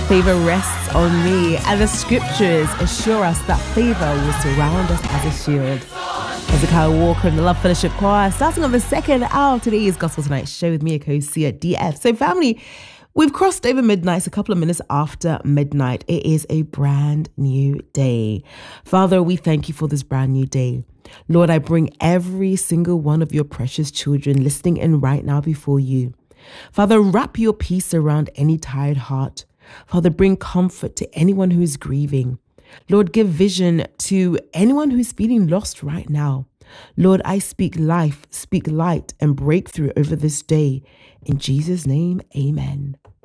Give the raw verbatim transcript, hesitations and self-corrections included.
favor rests on me, and the scriptures assure us that favor will surround us as a shield. Hezekiah Walker and the Love Fellowship Choir, starting on the second hour of today's Gospel Tonight show with me, Akosia D F. So family, we've crossed over midnight, it's a couple of minutes after midnight. It is a brand new day. Father, we thank you for this brand new day. Lord, I bring every single one of your precious children listening in right now before you. Father, wrap your peace around any tired heart. Father, bring comfort to anyone who is grieving. Lord, give vision to anyone who's feeling lost right now. Lord, I speak life, speak light and breakthrough over this day. In Jesus' name, amen.